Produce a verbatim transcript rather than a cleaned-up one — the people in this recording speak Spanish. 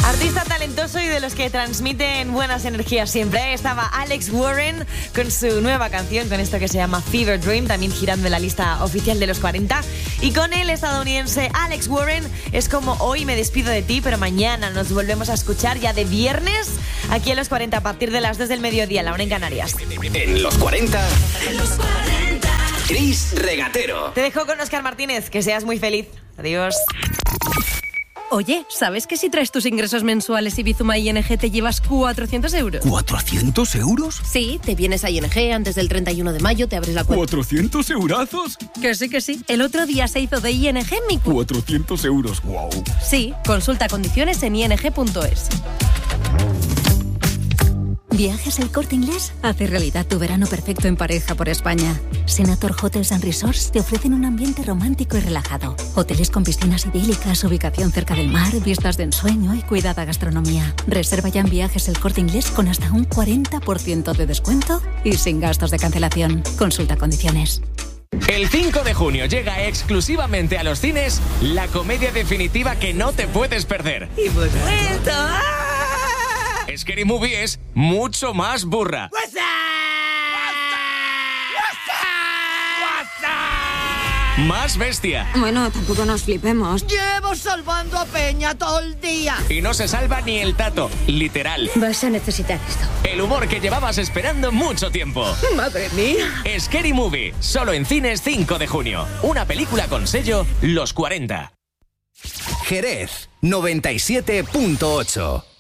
Artista talentoso y de los que transmiten buenas energías siempre. Estaba Alex Warren con su nueva canción, con esto que se llama Fever Dream, también girando en la lista oficial de los cuarenta. Y con el estadounidense Alex Warren es como hoy me despido de ti, pero mañana nos volvemos a escuchar ya de viernes aquí en los cuarenta a partir de las dos del mediodía, la una en Canarias. En los cuarenta, en los cuarenta, Chris Regatero. Te dejo con Óscar Martínez, que seas muy feliz. Adiós. Oye, ¿sabes que si traes tus ingresos mensuales y Bizuma I N G te llevas cuatrocientos euros? ¿cuatrocientos euros? Sí, te vienes a I N G antes del treinta y uno de mayo, te abres la cuenta. ¿cuatrocientos eurazos? Que sí, que sí. El otro día se hizo de I N G mi... cuatrocientos euros, wow. Sí, consulta condiciones en i n g punto es. ¿Viajes El Corte Inglés? Hace realidad tu verano perfecto en pareja por España. Senator Hotels and Resorts te ofrecen un ambiente romántico y relajado. Hoteles con piscinas idílicas, ubicación cerca del mar, vistas de ensueño y cuidada gastronomía. Reserva ya en Viajes El Corte Inglés con hasta un cuarenta por ciento de descuento y sin gastos de cancelación. Consulta condiciones. El cinco de junio llega exclusivamente a los cines la comedia definitiva que no te puedes perder. Y pues vuelto. Scary Movie es mucho más burra. What's up? Más bestia. Bueno, tampoco nos flipemos. Llevo salvando a Peña todo el día. Y no se salva ni el tato, literal. Vas a necesitar esto. El humor que llevabas esperando mucho tiempo. Madre mía. Scary Movie, solo en cines cinco de junio. Una película con sello Los cuarenta. Jerez, noventa y siete punto ocho.